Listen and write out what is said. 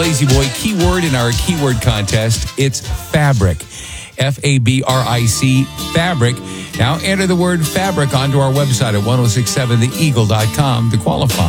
Lazy Boy keyword in our keyword contest. It's fabric. Fabric, fabric. Now enter the word fabric onto our website at 1067theeagle.com to qualify.